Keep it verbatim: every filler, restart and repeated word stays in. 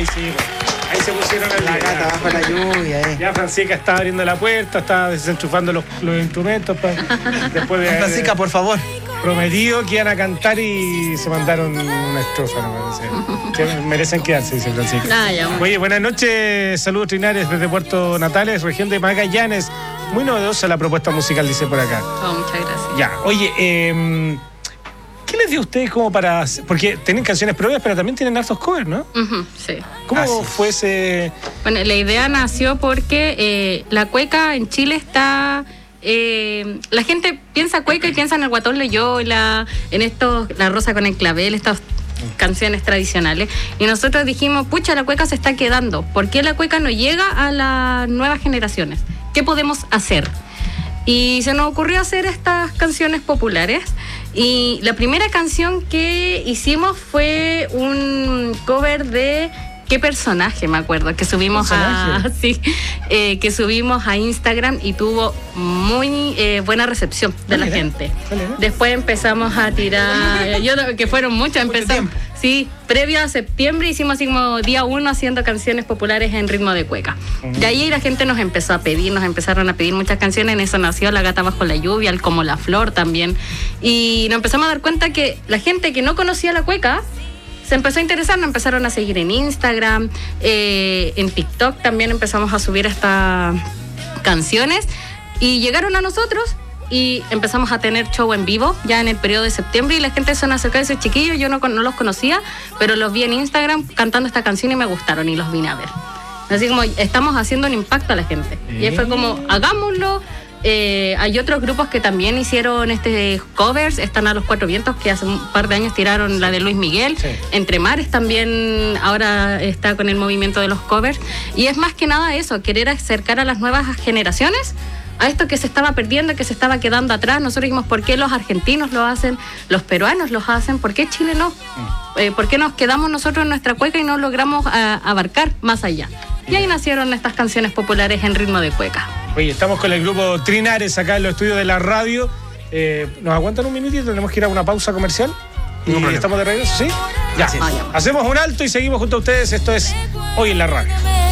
ahí sí. Ahí se pusieron al La gata bajo la lluvia, eh. Ya Francisca está abriendo la puerta, está desenchufando los, los instrumentos. Pa, después de Francisca, por favor. Prometido que iban a cantar y se mandaron una estrofa, no me parece. Merecen quedarse, dice Francisca. Ah, ya, bueno. Oye, buenas noches, saludos Trinares desde Puerto Natales, región de Magallanes. Muy novedosa la propuesta musical, dice por acá. Oh, muchas gracias. Ya, oye, eh, ¿qué les dio a ustedes como para...? Porque tienen canciones propias, pero también tienen hartos covers, ¿no? Uh-huh, sí. ¿Cómo Ah, sí. fue ese...? Bueno, la idea nació porque eh, la cueca en Chile está... Eh, la gente piensa cueca y piensa en el Guatón Loyola, en estos, la Rosa con el Clavel, estas canciones tradicionales. Y nosotros dijimos, pucha, la cueca se está quedando. ¿Por qué la cueca no llega a las nuevas generaciones? ¿Qué podemos hacer? Y se nos ocurrió hacer estas canciones populares. Y la primera canción que hicimos fue un cover de ¿Qué personaje? Me acuerdo, que subimos a sí, eh, que subimos a Instagram y tuvo muy eh, buena recepción de la gente. Después empezamos a tirar, yo que fueron muchas, empezamos, sí, previo a septiembre hicimos así como día uno haciendo canciones populares en ritmo de cueca. De ahí la gente nos empezó a pedir, nos empezaron a pedir muchas canciones, en eso nació La Gata Bajo la Lluvia, el Como la Flor también. Y nos empezamos a dar cuenta que la gente que no conocía la cueca se empezó a interesar, nos empezaron a seguir en Instagram, eh, en TikTok también empezamos a subir estas canciones y llegaron a nosotros y empezamos a tener show en vivo ya en el periodo de septiembre y la gente se nos acercó y dice, chiquillos, yo no, no los conocía, pero los vi en Instagram cantando esta canción y me gustaron y los vine a ver. Así como estamos haciendo un impacto a la gente. Y ahí fue como, hagámoslo. Eh, hay otros grupos que también hicieron este covers, están A los Cuatro Vientos, que hace un par de años tiraron la de Luis Miguel. Sí. Entre Mares también ahora está con el movimiento de los covers. Y es más que nada eso, querer acercar a las nuevas generaciones a esto que se estaba perdiendo, que se estaba quedando atrás. Nosotros dijimos, ¿por qué los argentinos lo hacen? Los peruanos lo hacen, ¿por qué Chile no? Eh, ¿Por qué nos quedamos nosotros en nuestra cueca y no logramos a, abarcar más allá? Y ahí nacieron estas canciones populares en ritmo de cueca. Oye, estamos con el grupo Trinares acá en los estudios de la radio. Eh, ¿Nos aguantan un minutito? Tenemos que ir a una pausa comercial. Y no estamos de regreso, ¿sí? Ya. Sí. Hacemos un alto y seguimos junto a ustedes. Esto es Hoy en la Radio.